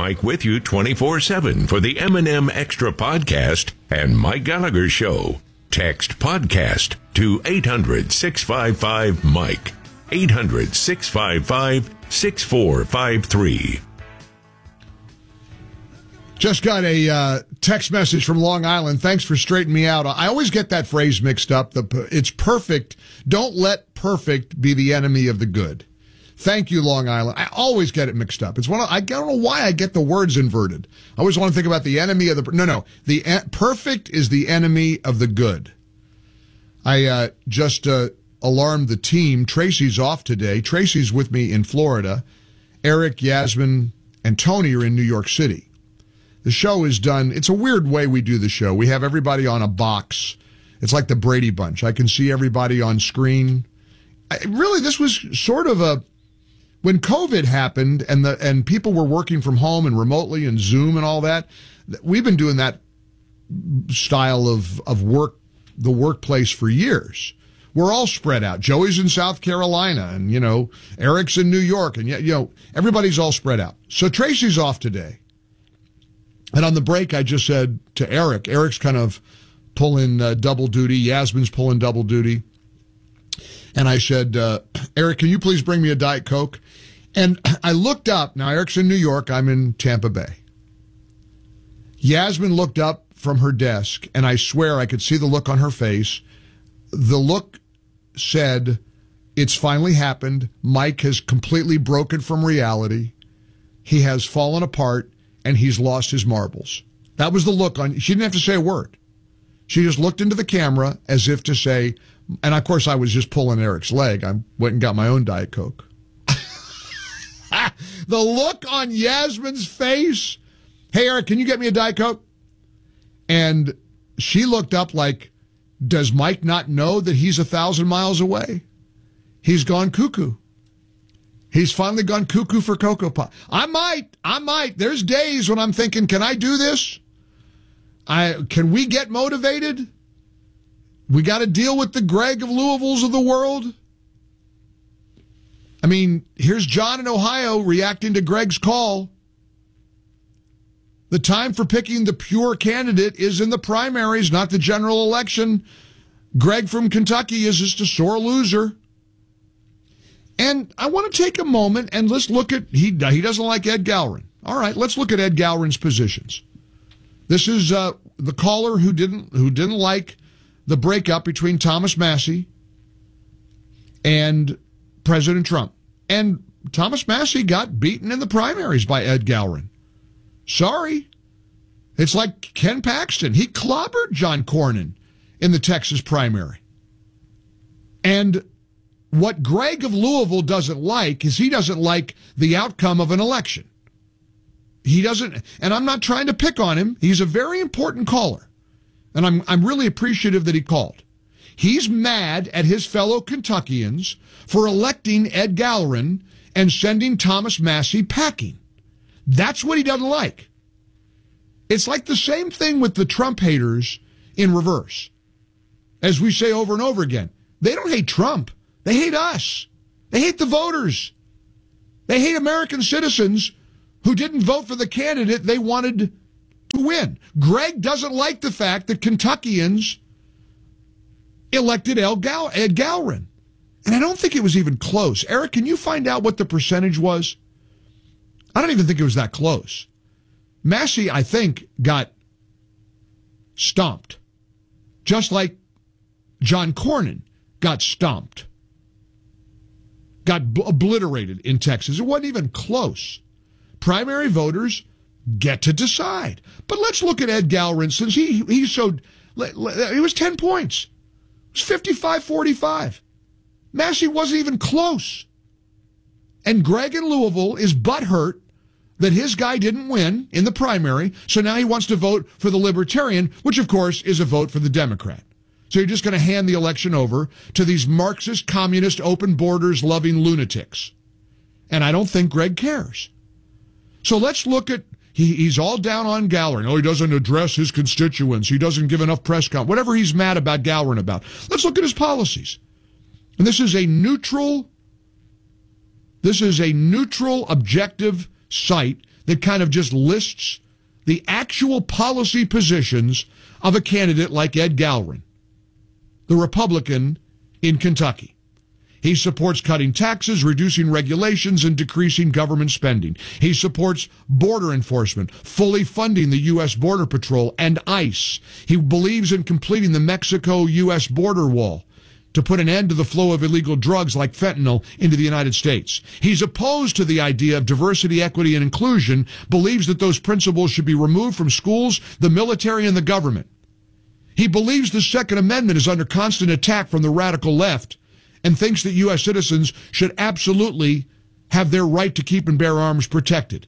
Mike with you 24/7 for the M&M Extra Podcast and Mike Gallagher Show. Text podcast to 800-655-MIKE. 800-655-6453. Just got a text message from Long Island. Thanks for straightening me out. I always get that phrase mixed up. It's perfect. Don't let perfect be the enemy of the good. Thank you, Long Island. I always get it mixed up. It's I don't know why I get the words inverted. I always want to think about the enemy of the... No. The perfect is the enemy of the good. I just alarmed the team. Tracy's off today. Tracy's with me in Florida. Eric, Yasmin, and Tony are in New York City. The show is done. It's a weird way we do the show. We have everybody on a box. It's like the Brady Bunch. I can see everybody on screen. Really, this was sort of a... When COVID happened and people were working from home and remotely and Zoom and all that, we've been doing that style of work, the workplace for years. We're all spread out. Joey's in South Carolina and, Eric's in New York and, everybody's all spread out. So Tracy's off today. And on the break, I just said to Eric's kind of pulling double duty. Yasmin's pulling double duty. And I said, Eric, can you please bring me a Diet Coke? And I looked up. Now, Eric's in New York. I'm in Tampa Bay. Yasmin looked up from her desk, and I swear I could see the look on her face. The look said, it's finally happened. Mike has completely broken from reality. He has fallen apart. And he's lost his marbles. That was the look on. She didn't have to say a word. She just looked into the camera as if to say, and of course I was just pulling Eric's leg. I went and got my own Diet Coke. The look on Yasmin's face. Hey, Eric, can you get me a Diet Coke? And she looked up like, does Mike not know that he's 1,000 miles away? He's gone cuckoo. He's finally gone cuckoo for Cocoa Pop. I might. There's days when I'm thinking, can I do this? Can we get motivated? We got to deal with the Greg of Louisville's of the world. I mean, here's John in Ohio reacting to Greg's call. The time for picking the pure candidate is in the primaries, not the general election. Greg from Kentucky is just a sore loser. And I want to take a moment and let's look at, he doesn't like Ed Galrin. All right, let's look at Ed Galrin's positions. This is the caller who didn't like the breakup between Thomas Massie and President Trump. And Thomas Massie got beaten in the primaries by Ed Galrin. Sorry. It's like Ken Paxton. He clobbered John Cornyn in the Texas primary. And what Greg of Louisville doesn't like is he doesn't like the outcome of an election. He doesn't, and I'm not trying to pick on him. He's a very important caller. And I'm really appreciative that he called. He's mad at his fellow Kentuckians for electing Ed Galrin and sending Thomas Massie packing. That's what he doesn't like. It's like the same thing with the Trump haters in reverse. As we say over and over again, they don't hate Trump. They hate us. They hate the voters. They hate American citizens who didn't vote for the candidate they wanted to win. Greg doesn't like the fact that Kentuckians elected Ed Galrin. And I don't think it was even close. Eric, can you find out what the percentage was? I don't even think it was that close. Massie, I think, got stomped. Just like John Cornyn got stomped. Got obliterated in Texas. It wasn't even close. Primary voters get to decide. But let's look at Ed Galrin since he showed, it was 10 points. It was 55-45. Massie wasn't even close. And Greg in Louisville is butthurt that his guy didn't win in the primary, so now he wants to vote for the Libertarian, which of course is a vote for the Democrat. So you're just going to hand the election over to these Marxist, communist, open borders loving lunatics. And I don't think Greg cares. So let's look at, he's all down on Galrin. Oh, he doesn't address his constituents. He doesn't give enough press conference. Whatever he's mad about Galrin about. Let's look at his policies. And this is a neutral, objective site that kind of just lists the actual policy positions of a candidate like Ed Galrin, the Republican in Kentucky. He supports cutting taxes, reducing regulations, and decreasing government spending. He supports border enforcement, fully funding the U.S. Border Patrol and ICE. He believes in completing the Mexico-U.S. border wall to put an end to the flow of illegal drugs like fentanyl into the United States. He's opposed to the idea of diversity, equity, and inclusion, believes that those principles should be removed from schools, the military, and the government. He believes the Second Amendment is under constant attack from the radical left and thinks that U.S. citizens should absolutely have their right to keep and bear arms protected.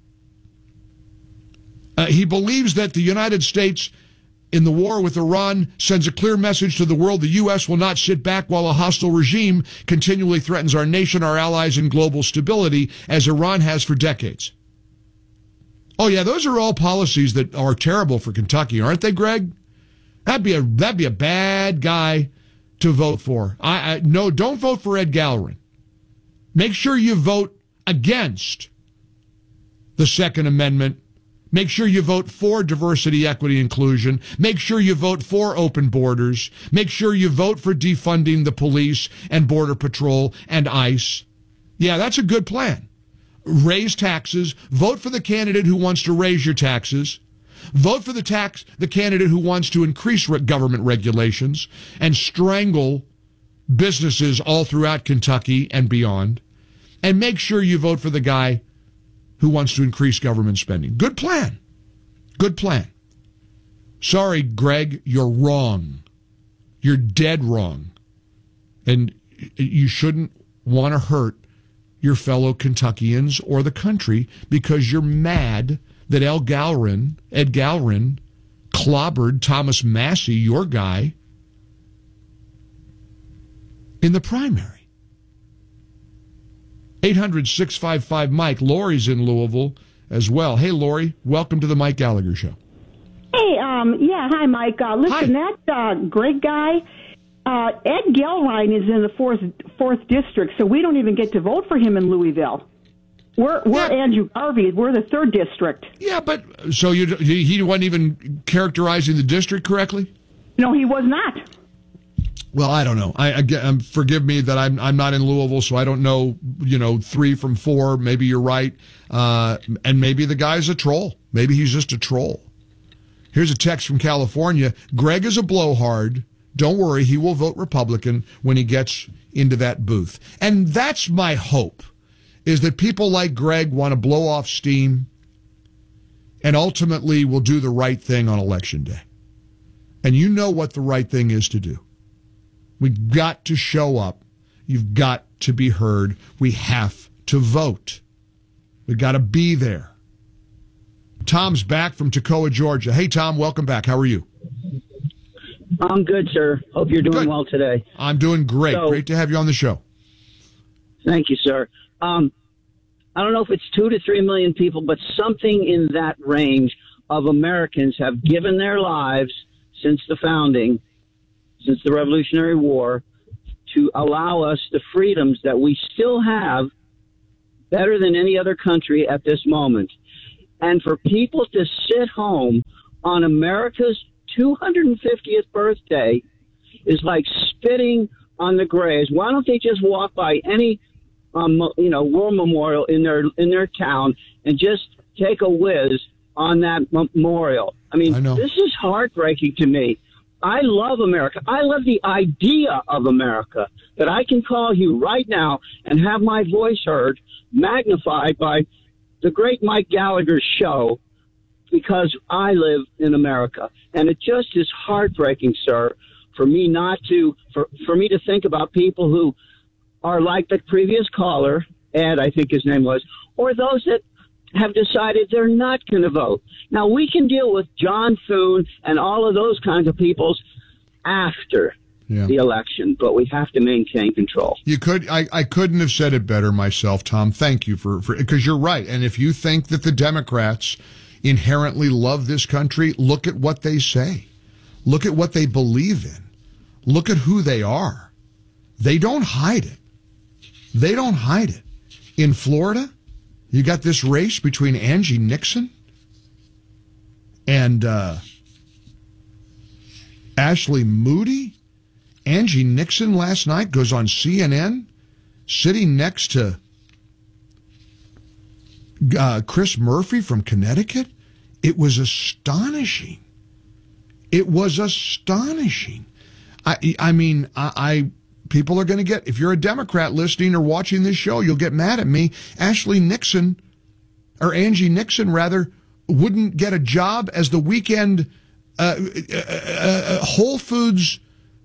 He believes that the United States in the war with Iran sends a clear message to the world: the U.S. will not sit back while a hostile regime continually threatens our nation, our allies, and global stability, as Iran has for decades. Oh, yeah, those are all policies that are terrible for Kentucky, aren't they, Greg? That'd be a bad guy to vote for. No, don't vote for Ed Galrin. Make sure you vote against the Second Amendment. Make sure you vote for diversity, equity, inclusion. Make sure you vote for open borders. Make sure you vote for defunding the police and Border Patrol and ICE. Yeah, that's a good plan. Raise taxes. Vote for the candidate who wants to raise your taxes. Vote for the candidate who wants to increase government regulations and strangle businesses all throughout Kentucky and beyond. And make sure you vote for the guy who wants to increase government spending. Good plan. Good plan. Sorry, Greg, you're wrong. You're dead wrong. And you shouldn't want to hurt your fellow Kentuckians or the country because you're mad that Ed Galrin clobbered Thomas Massie, your guy, in the primary. 800-655-MIKE. Lori's in Louisville as well. Hey, Lori, welcome to the Mike Gallagher Show. Hey, hi, Mike. Listen, hi. That Greg guy, Ed Galrin is in the fourth district, so we don't even get to vote for him in Louisville. We're Andrew Garvey. We're the 3rd district. Yeah, but so he wasn't even characterizing the district correctly? No, he was not. Well, I don't know. Forgive me that I'm not in Louisville, so I don't know. 3 from 4. Maybe you're right, and maybe the guy's a troll. Maybe he's just a troll. Here's a text from California. Greg is a blowhard. Don't worry, he will vote Republican when he gets into that booth. And that's my hope, is that people like Greg want to blow off steam and ultimately will do the right thing on Election Day. And you know what the right thing is to do. We've got to show up. You've got to be heard. We have to vote. We've got to be there. Tom's back from Toccoa, Georgia. Hey, Tom, welcome back. How are you? I'm good, sir. Hope you're doing well today. I'm doing great. Great to have you on the show. Thank you, sir. I don't know if it's 2 to 3 million people, but something in that range of Americans have given their lives since the founding, since the Revolutionary War, to allow us the freedoms that we still have better than any other country at this moment. And for people to sit home on America's 250th birthday is like spitting on the graves. Why don't they just walk by any war memorial in their town and just take a whiz on that memorial? I mean, this is heartbreaking to me. I love America. I love the idea of America, that I can call you right now and have my voice heard, magnified by the great Mike Gallagher show, because I live in America. And it just is heartbreaking, sir, for me for me to think about people who are like the previous caller, Ed, I think his name was, or those that have decided they're not going to vote. Now, we can deal with John Thune and all of those kinds of people after the election, but we have to maintain control. I couldn't have said it better myself, Tom. Thank you for because you're right. And if you think that the Democrats inherently love this country, look at what they say. Look at what they believe in. Look at who they are. They don't hide it. They don't hide it. In Florida, You got this race between Angie Nixon and Ashley Moody. Angie Nixon last night goes on CNN, sitting next to Chris Murphy from Connecticut. It was astonishing. It was astonishing. I mean, people are going to get, if you're a Democrat listening or watching this show, you'll get mad at me. Angie Nixon, wouldn't get a job as the weekend Whole Foods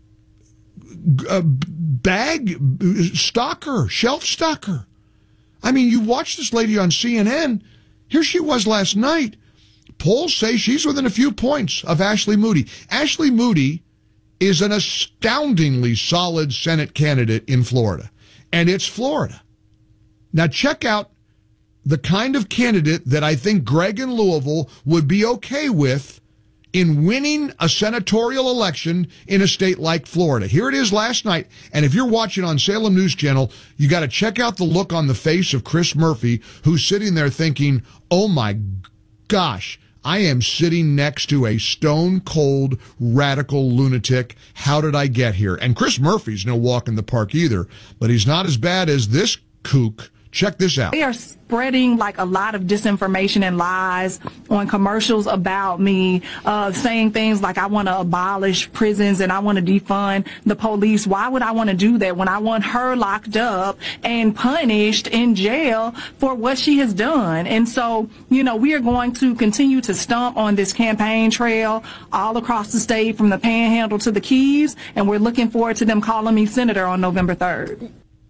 bag stocker, shelf stocker. I mean, you watch this lady on CNN. Here she was last night. Polls say she's within a few points of Ashley Moody. Ashley Moody is an astoundingly solid Senate candidate in Florida. And it's Florida. Now check out the kind of candidate that I think Greg in Louisville would be okay with in winning a senatorial election in a state like Florida. Here it is last night. And if you're watching on Salem News Channel, you got to check out the look on the face of Chris Murphy, who's sitting there thinking, oh my gosh, I am sitting next to a stone-cold radical lunatic. How did I get here? And Chris Murphy's no walk in the park either, but he's not as bad as this kook. Check this out. They are spreading like a lot of disinformation and lies on commercials about me, saying things like I want to abolish prisons and I want to defund the police. Why would I want to do that when I want her locked up and punished in jail for what she has done? And so, you know, we are going to continue to stomp on this campaign trail all across the state from the Panhandle to the Keys, and we're looking forward to them calling me senator on November 3rd.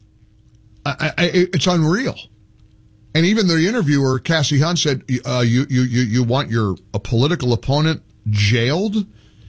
It's unreal. And even the interviewer, Cassie Hunt, said, you want a political opponent jailed?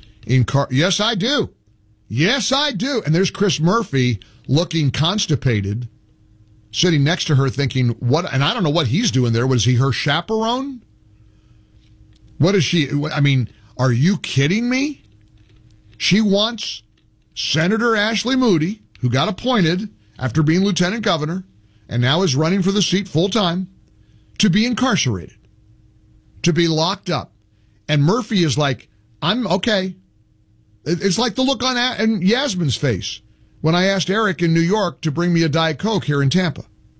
Yes, I do. Yes, I do. And there's Chris Murphy looking constipated, sitting next to her thinking, what? And I don't know what he's doing there. Was he her chaperone? What is she? I mean, are you kidding me? She wants Senator Ashley Moody, who got appointed after being lieutenant governor and now is running for the seat full time, to be incarcerated, to be locked up. And Murphy is like, I'm okay. It's like the look on Yasmin's face when I asked Eric in New York to bring me a Diet Coke here in Tampa.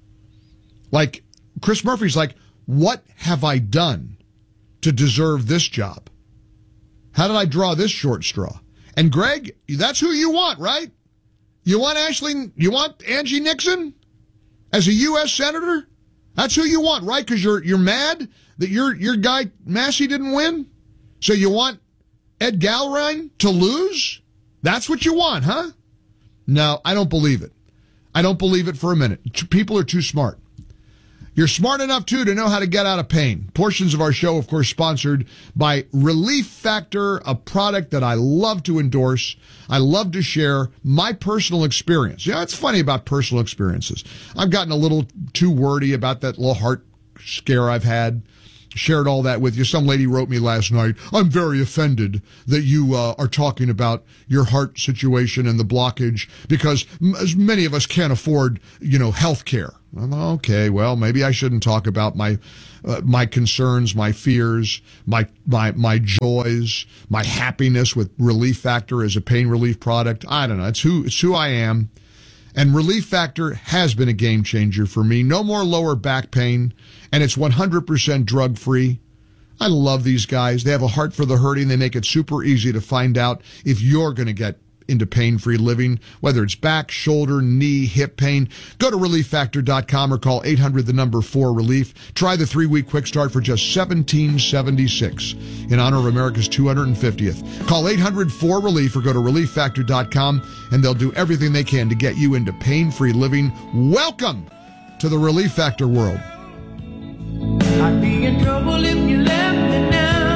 Like, Chris Murphy's like, what have I done to deserve this job? How did I draw this short straw? And Greg, that's who you want, right? You want Angie Nixon as a U.S. senator? That's who you want, right? Because you're mad that your guy Massey didn't win? So you want Ed Gallrein to lose? That's what you want, huh? No, I don't believe it. I don't believe it for a minute. People are too smart. You're smart enough, too, to know how to get out of pain. Portions of our show, of course, sponsored by Relief Factor, a product that I love to endorse. I love to share my personal experience. Yeah, it's funny about personal experiences. I've gotten a little too wordy about that little heart scare I've had. Shared all that with you. Some lady wrote me last night, I'm very offended that you are talking about your heart situation and the blockage because many of us can't afford, health care. Okay, well, maybe I shouldn't talk about my concerns, my fears, my joys, my happiness with Relief Factor as a pain relief product. I don't know. It's who I am. And Relief Factor has been a game changer for me. No more lower back pain, and it's 100% drug-free. I love these guys. They have a heart for the hurting. They make it super easy to find out if you're going to get into pain-free living, whether it's back, shoulder, knee, hip pain. Go to ReliefFactor.com or call 800-4-RELIEF. Try the 3-week quick start for just $17.76 in honor of America's 250th. Call 800-4-RELIEF or go to ReliefFactor.com, and they'll do everything they can to get you into pain-free living. Welcome to the Relief Factor world. I'd be in trouble if you left me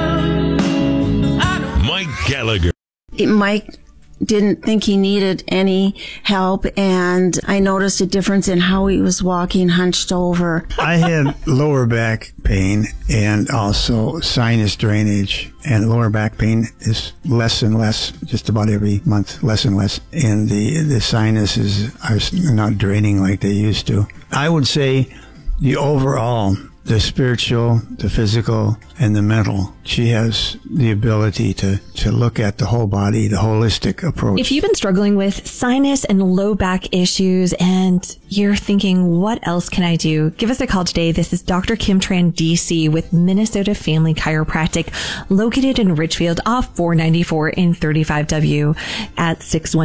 now. Mike Gallagher. Mike didn't think he needed any help, and I noticed a difference in how he was walking hunched over. I had lower back pain and also sinus drainage, and lower back pain is less and less, just about every month, less and less, and the sinuses are not draining like they used to. I would say the overall, the spiritual, the physical, and the mental. She has the ability to look at the whole body, the holistic approach. If you've been struggling with sinus and low back issues and you're thinking, what else can I do? Give us a call today. This is Dr. Kim Tran, DC, with Minnesota Family Chiropractic, located in Richfield off 494 in 35W at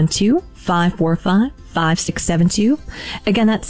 612-545-5672. Again, that's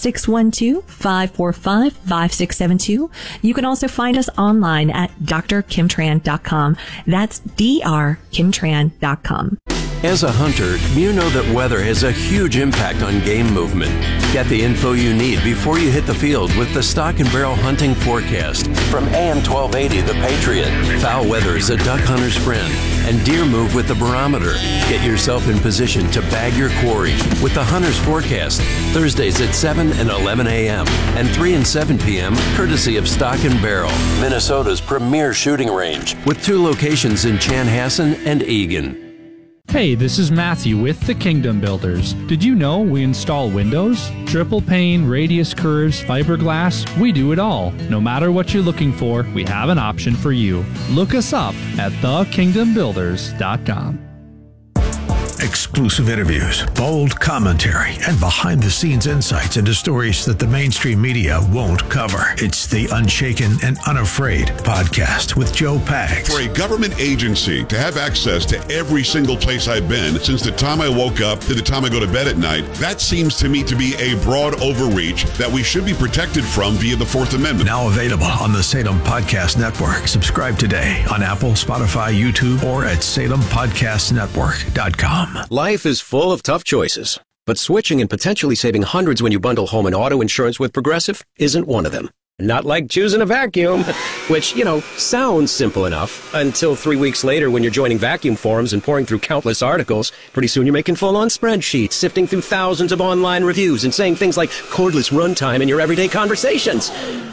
612-545-5672. You can also find us online at drkimtran.com. That's drkimtran.com. As a hunter, you know that weather has a huge impact on game movement. Get the info you need before you hit the field with the Stock and Barrel Hunting Forecast from AM 1280 The Patriot. Foul weather is a duck hunter's friend, and deer move with the barometer. Get yourself in position to bag your quarry with the Hunter's Forecast, Thursdays at 7 and 11 a.m. and 3 and 7 p.m., courtesy of Stock and Barrel, Minnesota's premier shooting range, with 2 locations in Chanhassen and Eagan. Hey, this is Matthew with the Kingdom Builders. Did you know we install windows, triple pane, radius curves, fiberglass? We do it all. No matter what you're looking for, we have an option for you. Look us up at thekingdombuilders.com. Exclusive interviews, bold commentary, and behind-the-scenes insights into stories that the mainstream media won't cover. It's the Unshaken and Unafraid podcast with Joe Pags. For a government agency to have access to every single place I've been since the time I woke up to the time I go to bed at night, that seems to me to be a broad overreach that we should be protected from via the Fourth Amendment. Now available on the Salem Podcast Network. Subscribe today on Apple, Spotify, YouTube, or at SalemPodcastNetwork.com. Life is full of tough choices, but switching and potentially saving hundreds when you bundle home and auto insurance with Progressive isn't one of them. Not like choosing a vacuum, which, sounds simple enough until 3 weeks later when you're joining vacuum forums and pouring through countless articles. Pretty soon you're making full-on spreadsheets, sifting through thousands of online reviews and saying things like cordless runtime in your everyday conversations.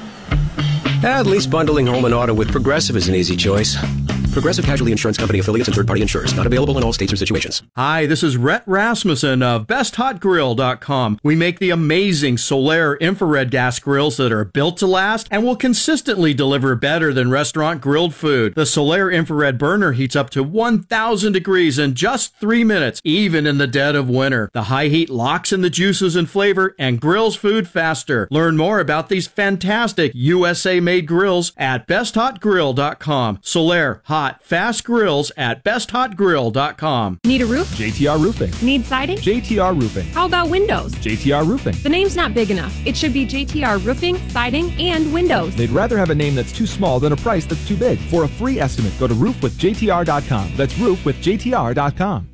At least bundling home and auto with Progressive is an easy choice. Progressive Casualty Insurance Company affiliates and third-party insurers. Not available in all states or situations. Hi, this is Rhett Rasmussen of BestHotGrill.com. We make the amazing Solaire infrared gas grills that are built to last and will consistently deliver better than restaurant grilled food. The Solaire infrared burner heats up to 1,000 degrees in just 3 minutes, even in the dead of winter. The high heat locks in the juices and flavor and grills food faster. Learn more about these fantastic USA-made grills at BestHotGrill.com. Solaire hot, fast grills at BestHotGrill.com. Need a roof? JTR Roofing. Need siding? JTR Roofing. How about windows? JTR Roofing. The name's not big enough. It should be JTR Roofing, Siding, and Windows. They'd rather have a name that's too small than a price that's too big. For a free estimate, go to roofwithjtr.com. That's roofwithjtr.com.